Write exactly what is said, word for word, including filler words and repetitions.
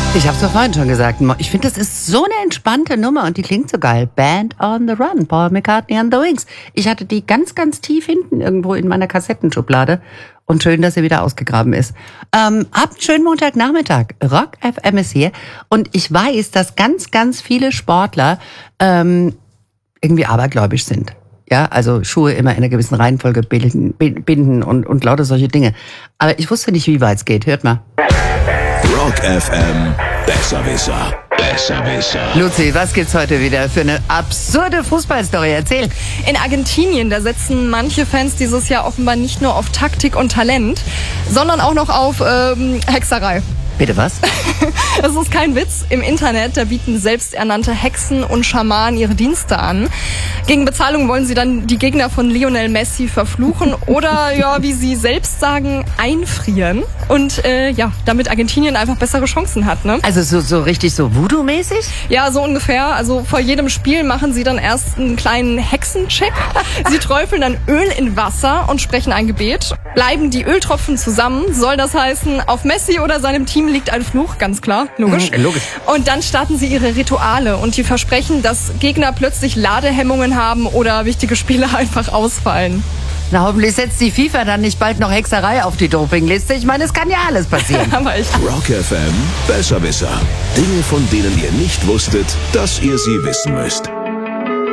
Ich habe es doch vorhin schon gesagt. Ich finde, das ist so eine entspannte Nummer und die klingt so geil. Band on the Run, Paul McCartney and the Wings. Ich hatte die ganz, ganz tief hinten irgendwo in meiner Kassettenschublade. Und schön, dass sie wieder ausgegraben ist. Ähm, habt einen schönen Montagnachmittag. Rock F M ist hier. Und ich weiß, dass ganz, ganz viele Sportler ähm, irgendwie abergläubisch sind. Ja, also Schuhe immer in einer gewissen Reihenfolge binden, binden und, und lauter solche Dinge. Aber ich wusste nicht, wie weit es geht. Hört mal. Rock F M, Besserwisser, Besserwisser. Luzi, was gibt's heute wieder für eine absurde Fußballstory? Erzähl. In Argentinien, da setzen manche Fans dieses Jahr offenbar nicht nur auf Taktik und Talent, sondern auch noch auf ähm, Hexerei. Bitte was? Das ist kein Witz. Im Internet, da bieten selbsternannte Hexen und Schamanen ihre Dienste an. Gegen Bezahlung wollen sie dann die Gegner von Lionel Messi verfluchen oder, ja, wie sie selbst sagen, einfrieren. Und äh, ja, damit Argentinien einfach bessere Chancen hat, ne? Also so, so richtig so Voodoo-mäßig? Ja, so ungefähr. Also vor jedem Spiel machen sie dann erst einen kleinen Hexencheck. Sie träufeln dann Öl in Wasser und sprechen ein Gebet. Bleiben die Öltropfen zusammen, soll das heißen, auf Messi oder seinem Team liegt ein Fluch, ganz klar, logisch. Mhm, logisch. Und dann starten sie ihre Rituale und die versprechen, dass Gegner plötzlich Ladehemmungen haben oder wichtige Spiele einfach ausfallen. Na, hoffentlich setzt die FIFA dann nicht bald noch Hexerei auf die Dopingliste. Ich meine, es kann ja alles passieren. Aber ich Rock F M, Besserwisser. Dinge, von denen ihr nicht wusstet, dass ihr sie wissen müsst.